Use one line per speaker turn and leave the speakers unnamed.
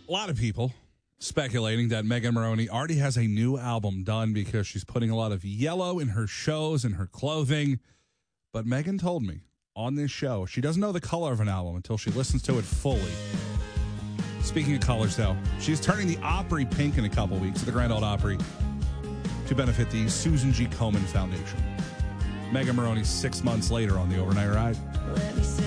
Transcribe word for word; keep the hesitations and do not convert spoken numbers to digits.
A lot of people speculating that Megan Moroney already has a new album done because she's putting a lot of yellow in her shows and her clothing. But Megan told me on this show she doesn't know the color of an album until she listens to it fully. Speaking of colors, though, she's turning the Opry pink in a couple weeks at the Grand Ole Opry to benefit the Susan G. Komen Foundation. Megan Moroney six months later on the Overnight Ride.